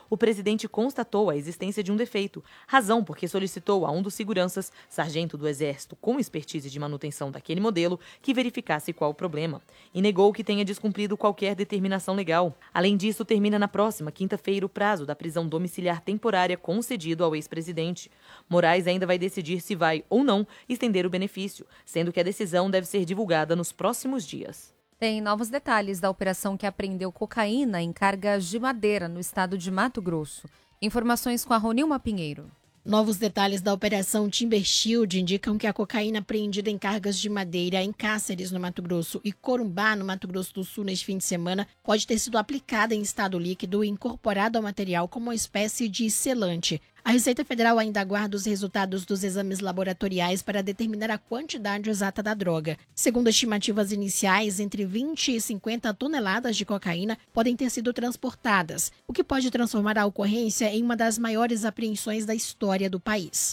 o presidente constatou a existência de um defeito, razão porque solicitou a um dos seguranças, sargento do Exército com expertise de manutenção daquele modelo, que verificasse qual o problema, e negou que tenha descumprido qualquer determinação legal. Além disso, termina na próxima quinta-feira o prazo da prisão domiciliar temporária concedido ao ex-presidente. Moraes ainda vai decidir se vai ou não estender o benefício, sendo que a decisão deve ser divulgada nos próximos dias. Tem novos detalhes da operação que apreendeu cocaína em cargas de madeira no estado de Mato Grosso. Informações com a Ronilma Pinheiro. Novos detalhes da Operação Timber Shield indicam que a cocaína apreendida em cargas de madeira em Cáceres, no Mato Grosso, e Corumbá, no Mato Grosso do Sul, neste fim de semana, pode ter sido aplicada em estado líquido e incorporada ao material como uma espécie de selante. A Receita Federal ainda aguarda os resultados dos exames laboratoriais para determinar a quantidade exata da droga. Segundo estimativas iniciais, entre 20 e 50 toneladas de cocaína podem ter sido transportadas, o que pode transformar a ocorrência em uma das maiores apreensões da história do país.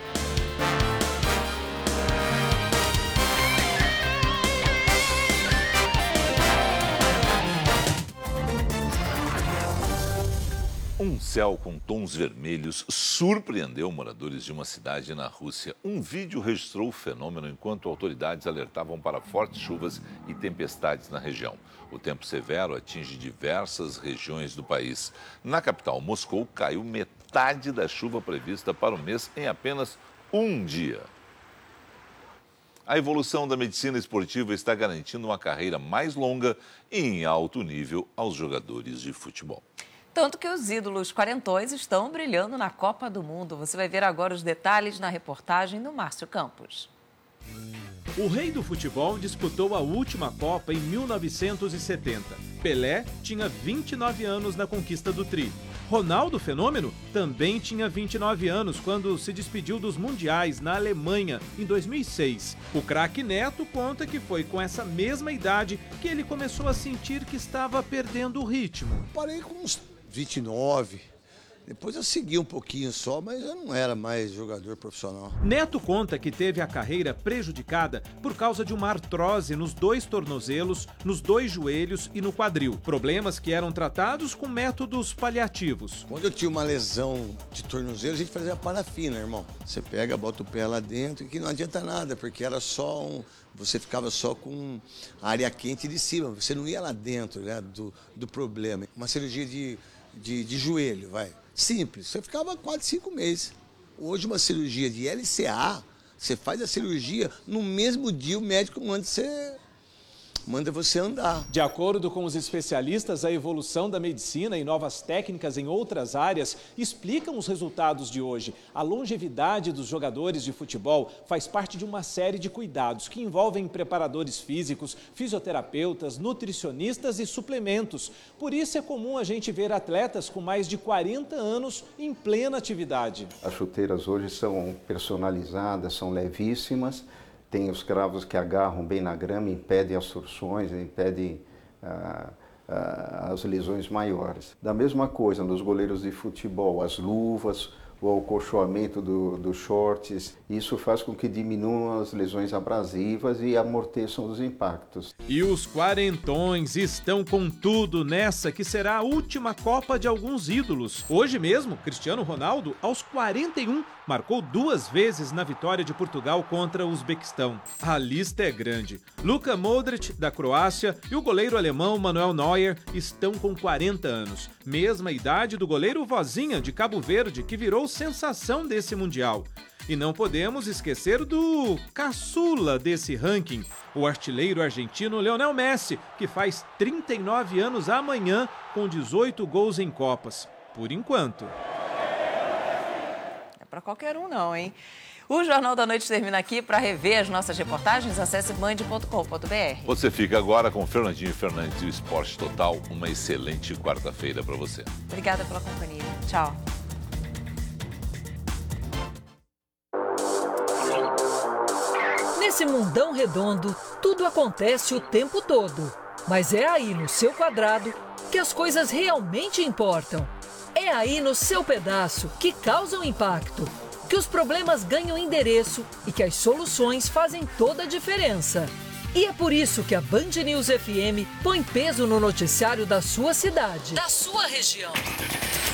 Um céu com tons vermelhos surpreendeu moradores de uma cidade na Rússia. Um vídeo registrou o fenômeno enquanto autoridades alertavam para fortes chuvas e tempestades na região. O tempo severo atinge diversas regiões do país. Na capital, Moscou, caiu metade da chuva prevista para o mês em apenas um dia. A evolução da medicina esportiva está garantindo uma carreira mais longa e em alto nível aos jogadores de futebol. Tanto que os ídolos quarentões estão brilhando na Copa do Mundo. Você vai ver agora os detalhes na reportagem do Márcio Campos. O rei do futebol disputou a última Copa em 1970. Pelé tinha 29 anos na conquista do Tri. Ronaldo Fenômeno também tinha 29 anos quando se despediu dos mundiais na Alemanha em 2006. O craque Neto conta que foi com essa mesma idade que ele começou a sentir que estava perdendo o ritmo. Parei com uns 29, depois eu segui um pouquinho só, mas eu não era mais jogador profissional. Neto conta que teve a carreira prejudicada por causa de uma artrose nos 2 tornozelos, nos 2 joelhos e no quadril. Problemas que eram tratados com métodos paliativos. Quando eu tinha uma lesão de tornozelo, a gente fazia parafina, irmão. Você pega, bota o pé lá dentro, e que não adianta nada, porque era só você ficava só com a área quente de cima, você não ia lá dentro, né, do problema. Uma cirurgia de joelho, vai. Simples, você ficava 4, 5 meses. Hoje uma cirurgia de LCA, você faz a cirurgia, no mesmo dia o médico manda você andar. De acordo com os especialistas, a evolução da medicina e novas técnicas em outras áreas explicam os resultados de hoje. A longevidade dos jogadores de futebol faz parte de uma série de cuidados que envolvem preparadores físicos, fisioterapeutas, nutricionistas e suplementos. Por isso é comum a gente ver atletas com mais de 40 anos em plena atividade. As chuteiras hoje são personalizadas, são levíssimas. Tem os cravos que agarram bem na grama, impedem as torções, impedem as lesões maiores. Da mesma coisa, nos goleiros de futebol, as luvas, o acolchoamento dos shorts, isso faz com que diminuam as lesões abrasivas e amorteçam os impactos. E os quarentões estão com tudo nessa que será a última Copa de alguns ídolos. Hoje mesmo, Cristiano Ronaldo, aos 41, marcou 2 vezes na vitória de Portugal contra o Uzbequistão. A lista é grande. Luka Modric, da Croácia, e o goleiro alemão Manuel Neuer estão com 40 anos. Mesma idade do goleiro Vozinha, de Cabo Verde, que virou sensação desse Mundial. E não podemos esquecer do caçula desse ranking, o artilheiro argentino Lionel Messi, que faz 39 anos amanhã com 18 gols em Copas. Por enquanto. É para qualquer um não, hein? O Jornal da Noite termina aqui. Para rever as nossas reportagens, acesse band.com.br. Você fica agora com Fernandinho Fernandes e o Esporte Total. Uma excelente quarta-feira para você. Obrigada pela companhia. Tchau. Nesse mundão redondo, tudo acontece o tempo todo. Mas é aí no seu quadrado que as coisas realmente importam. É aí no seu pedaço que causam impacto, que os problemas ganham endereço e que as soluções fazem toda a diferença. E é por isso que a Band News FM põe peso no noticiário da sua cidade, da sua região.